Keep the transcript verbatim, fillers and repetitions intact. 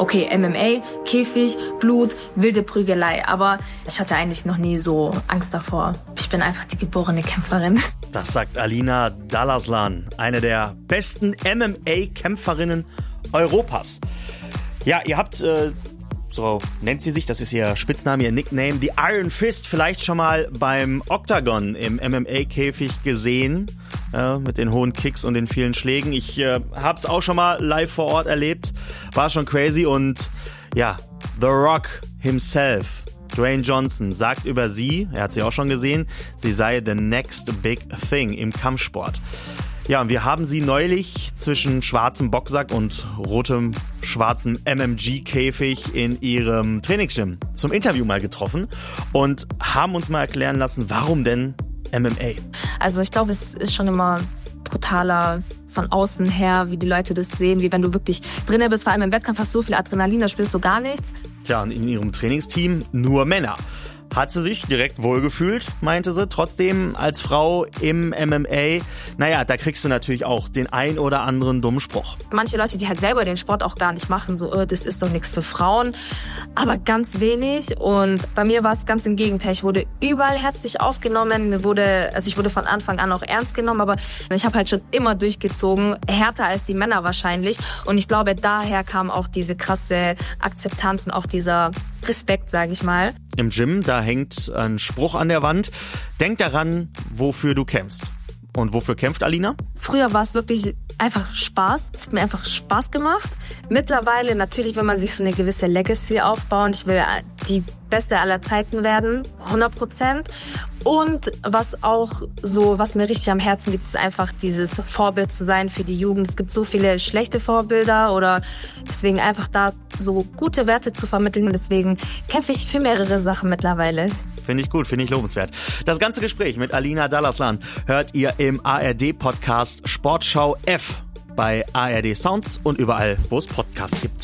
okay, M M A, Käfig, Blut, wilde Prügelei. Aber ich hatte eigentlich noch nie so Angst davor. Ich bin einfach die geborene Kämpferin. Das sagt Alina Dalaslan, eine der besten M M A-Kämpferinnen Europas. Ja, ihr habt, äh, so nennt sie sich, das ist ihr Spitzname, ihr Nickname, die Iron Fist vielleicht schon mal beim Octagon im M M A-Käfig gesehen, äh, mit den hohen Kicks und den vielen Schlägen. Ich äh, hab's auch schon mal live vor Ort erlebt, war schon crazy und ja, The Rock himself, Dwayne Johnson, sagt über sie, er hat sie auch schon gesehen, sie sei the next big thing im Kampfsport. Ja, und wir haben sie neulich zwischen schwarzem Boxsack und rotem, schwarzem M M G-Käfig in ihrem Trainingsgym zum Interview mal getroffen und haben uns mal erklären lassen, warum denn M M A? Also ich glaube, es ist schon immer brutaler von außen her, wie die Leute das sehen, wie wenn du wirklich drinnen bist, vor allem im Wettkampf hast du so viel Adrenalin, da spürst du gar nichts. Tja, und in ihrem Trainingsteam nur Männer. Hat sie sich direkt wohlgefühlt, meinte sie. Trotzdem als Frau im M M A, naja, da kriegst du natürlich auch den ein oder anderen dummen Spruch. Manche Leute, die halt selber den Sport auch gar nicht machen, so, oh, das ist doch nichts für Frauen, aber ganz wenig. Und bei mir war es ganz im Gegenteil. Ich wurde überall herzlich aufgenommen. Mir wurde, also ich wurde von Anfang an auch ernst genommen, aber ich habe halt schon immer durchgezogen, härter als die Männer wahrscheinlich. Und ich glaube, daher kam auch diese krasse Akzeptanz und auch dieser Respekt, sage ich mal. Im Gym, da hängt ein Spruch an der Wand. Denk daran, wofür du kämpfst. Und wofür kämpft Alina? Früher war es wirklich einfach Spaß. Es hat mir einfach Spaß gemacht. Mittlerweile natürlich, wenn man sich so eine gewisse Legacy aufbaut. Ich will die Beste aller Zeiten werden, hundert Prozent. Und was auch so, was mir richtig am Herzen liegt, ist einfach dieses Vorbild zu sein für die Jugend. Es gibt so viele schlechte Vorbilder oder deswegen einfach da so gute Werte zu vermitteln. Und deswegen kämpfe ich für mehrere Sachen mittlerweile. Finde ich gut, finde ich lobenswert. Das ganze Gespräch mit Alina Dalaslan hört ihr im A R D-Podcast Sportschau F bei A R D Sounds und überall, wo es Podcasts gibt.